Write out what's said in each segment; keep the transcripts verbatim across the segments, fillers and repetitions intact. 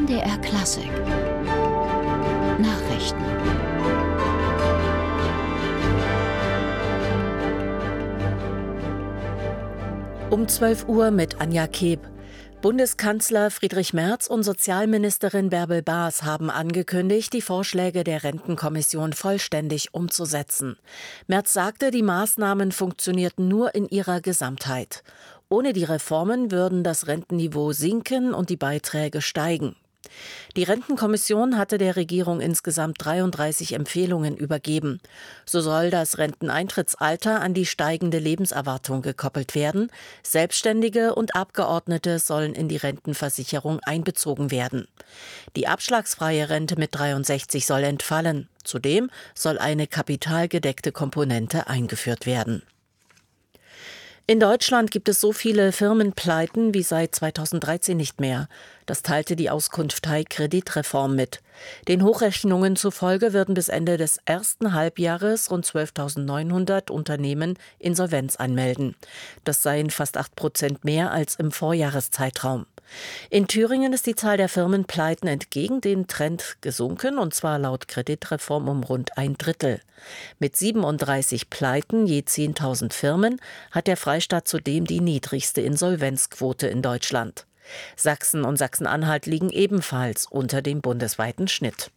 M D R Klassik Nachrichten. Um zwölf Uhr mit Anja Keb. Bundeskanzler Friedrich Merz und Sozialministerin Bärbel Baas haben angekündigt, die Vorschläge der Rentenkommission vollständig umzusetzen. Merz sagte, die Maßnahmen funktionierten nur in ihrer Gesamtheit. Ohne die Reformen würden das Rentenniveau sinken und die Beiträge steigen. Die Rentenkommission hatte der Regierung insgesamt dreiunddreißig Empfehlungen übergeben. So soll das Renteneintrittsalter an die steigende Lebenserwartung gekoppelt werden. Selbstständige und Abgeordnete sollen in die Rentenversicherung einbezogen werden. Die abschlagsfreie Rente mit dreiundsechzig soll entfallen. Zudem soll eine kapitalgedeckte Komponente eingeführt werden. In Deutschland gibt es so viele Firmenpleiten wie seit zweitausenddreizehn nicht mehr. Das teilte die Auskunftei Kreditreform mit. Den Hochrechnungen zufolge würden bis Ende des ersten Halbjahres rund zwölftausendneunhundert Unternehmen Insolvenz anmelden. Das seien fast acht Prozent mehr als im Vorjahreszeitraum. In Thüringen ist die Zahl der Firmenpleiten entgegen dem Trend gesunken, und zwar laut Kreditreform um rund ein Drittel. Mit siebenunddreißig Pleiten je zehntausend Firmen hat der Freistaat zudem die niedrigste Insolvenzquote in Deutschland. Sachsen und Sachsen-Anhalt liegen ebenfalls unter dem bundesweiten Schnitt.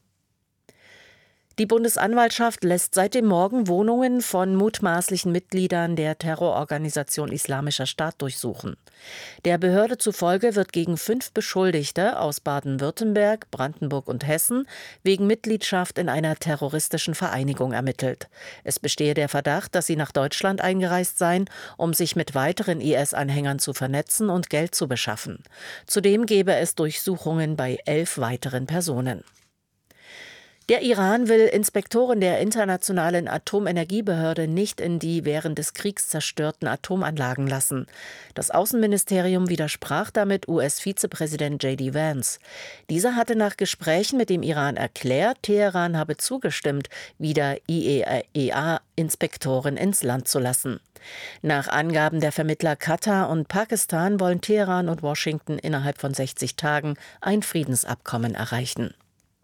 Die Bundesanwaltschaft lässt seit dem Morgen Wohnungen von mutmaßlichen Mitgliedern der Terrororganisation Islamischer Staat durchsuchen. Der Behörde zufolge wird gegen fünf Beschuldigte aus Baden-Württemberg, Brandenburg und Hessen wegen Mitgliedschaft in einer terroristischen Vereinigung ermittelt. Es bestehe der Verdacht, dass sie nach Deutschland eingereist seien, um sich mit weiteren I S-Anhängern zu vernetzen und Geld zu beschaffen. Zudem gebe es Durchsuchungen bei elf weiteren Personen. Der Iran will Inspektoren der Internationalen Atomenergiebehörde nicht in die während des Kriegs zerstörten Atomanlagen lassen. Das Außenministerium widersprach damit U S-Vizepräsident J D Vance. Dieser hatte nach Gesprächen mit dem Iran erklärt, Teheran habe zugestimmt, wieder I A E A-Inspektoren ins Land zu lassen. Nach Angaben der Vermittler Katar und Pakistan wollen Teheran und Washington innerhalb von sechzig Tagen ein Friedensabkommen erreichen.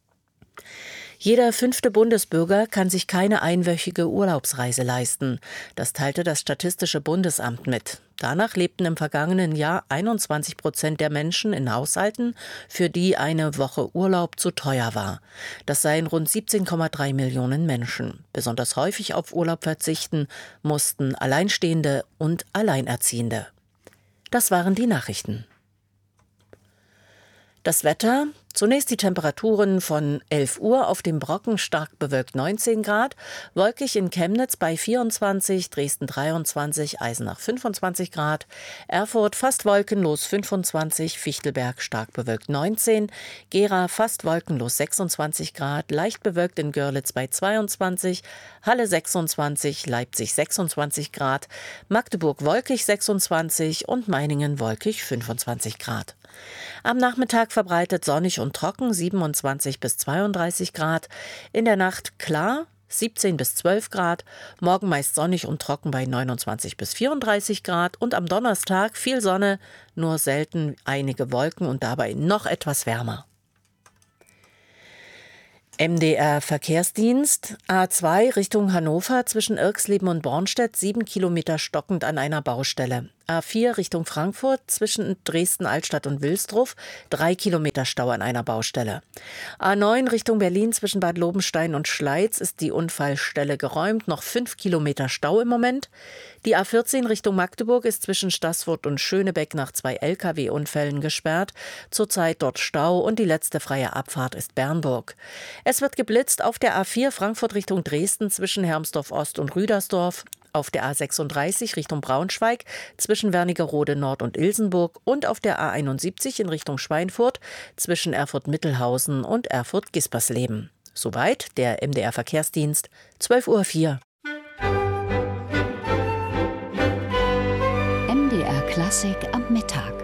Jeder fünfte Bundesbürger kann sich keine einwöchige Urlaubsreise leisten. Das teilte das Statistische Bundesamt mit. Danach lebten im vergangenen Jahr einundzwanzig Prozent der Menschen in Haushalten, für die eine Woche Urlaub zu teuer war. Das seien rund siebzehn Komma drei Millionen Menschen. Besonders häufig auf Urlaub verzichten mussten Alleinstehende und Alleinerziehende. Das waren die Nachrichten. Das Wetter: Zunächst die Temperaturen von elf Uhr auf dem Brocken stark bewölkt neunzehn Grad, wolkig in Chemnitz bei vierundzwanzig, Dresden dreiundzwanzig, Eisenach fünfundzwanzig Grad, Erfurt fast wolkenlos fünfundzwanzig, Fichtelberg stark bewölkt neunzehn, Gera fast wolkenlos sechsundzwanzig Grad, leicht bewölkt in Görlitz bei zweiundzwanzig, Halle sechsundzwanzig, Leipzig sechsundzwanzig Grad, Magdeburg wolkig sechsundzwanzig und Meiningen wolkig fünfundzwanzig Grad. Am Nachmittag verbreitet sonnig und trocken, siebenundzwanzig bis zweiunddreißig Grad. In der Nacht klar, siebzehn bis zwölf Grad. Morgen meist sonnig und trocken bei neunundzwanzig bis vierunddreißig Grad. Und am Donnerstag viel Sonne, nur selten einige Wolken und dabei noch etwas wärmer. M D R Verkehrsdienst: A zwei Richtung Hannover zwischen Irxleben und Bornstedt, sieben Kilometer stockend an einer Baustelle. A vier Richtung Frankfurt zwischen Dresden-Altstadt und Wilsdruff, drei Kilometer Stau an einer Baustelle. A neun Richtung Berlin zwischen Bad Lobenstein und Schleiz ist die Unfallstelle geräumt, noch fünf Kilometer Stau im Moment. Die A vierzehn Richtung Magdeburg ist zwischen Staßfurt und Schönebeck nach zwei L K W-Unfällen gesperrt. Zurzeit dort Stau und die letzte freie Abfahrt ist Bernburg. Es wird geblitzt auf der A vier Frankfurt Richtung Dresden zwischen Hermsdorf Ost und Rüdersdorf, auf der A sechsunddreißig Richtung Braunschweig zwischen Wernigerode Nord und Ilsenburg und auf der A einundsiebzig in Richtung Schweinfurt zwischen Erfurt-Mittelhausen und Erfurt-Gispersleben. Soweit der M D R Verkehrsdienst, zwölf Uhr vier. M D R Klassik am Mittag.